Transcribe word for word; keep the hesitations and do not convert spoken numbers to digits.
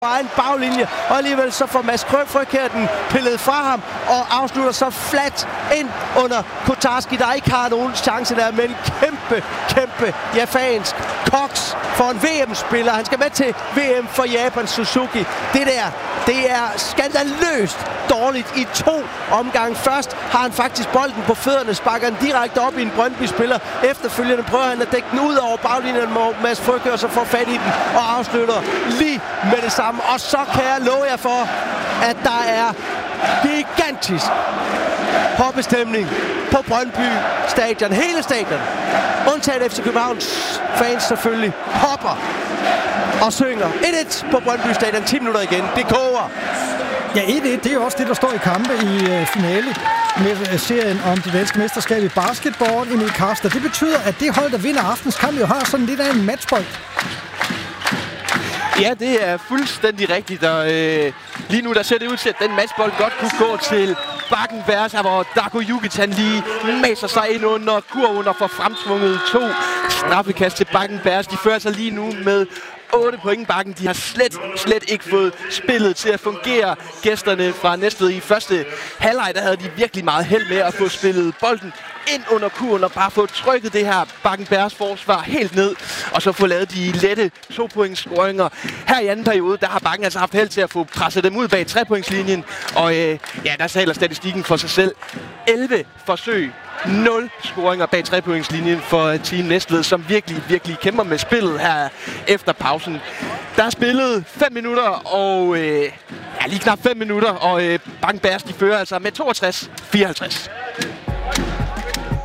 egen baglinje, og alligevel så får Mads Frøkjær den pillet fra ham, og afslutter så flat ind under Kotarski, der ikke har nogen chance der, men kæmpe, kæmpe japansk koks for en V M-spiller. Han skal med til V M for Japan Suzuki. Det der, det er skandaløst dårligt i to omgange. Først har han faktisk bolden på fødderne, sparker den direkte op i en Brøndby-spiller. Efterfølgende prøver han at dække den ud over baglinjen, hvor Mads Frøkjær så får fat i den og afslutter lige med det samme. Og så kan jeg love jer for, at der er gigantisk hoppestemning på Brøndby Stadion. Hele stadion, undtaget F C Københavns fans selvfølgelig, hopper og synger et-et på Brøndby Stadion. ti minutter igen. Det koger. Ja, et-et, det er jo også det, der står i kampe i uh, finale med serien om det danske mesterskab i basketball, Emil Karster. Det betyder, at det hold, der vinder aftens kamp, jo har sådan lidt af en matchbold. Ja, det er fuldstændig rigtigt, og øh, lige nu der ser det ud til, at den matchbold godt kunne gå til Bakken Bears, hvor Darko Jukic han lige maser sig ind under kurven og får fremtvunget to straffekast til Bakken Bears. De fører sig lige nu med otte point Bakken. De har slet, slet ikke fået spillet til at fungere. Gæsterne fra Næstved i første halvleg, der havde de virkelig meget held med at få spillet bolden ind under kurven og bare få trykket det her Bakken Bears forsvar helt ned, og så få lavet de lette to points scoringer. Her i anden periode, der har Bakken altså haft held til at få presset dem ud bag tre pointslinjen, og øh, ja, der taler statistikken for sig selv. elleve forsøg, nul scoringer bag tre pointslinjen for Team Næstved, som virkelig, virkelig kæmper med spillet her efter pausen. Der er spillet fem minutter, og øh, ja, lige knap fem minutter, og øh, Bakken Bears, de fører altså med toogtres fireoghalvtreds.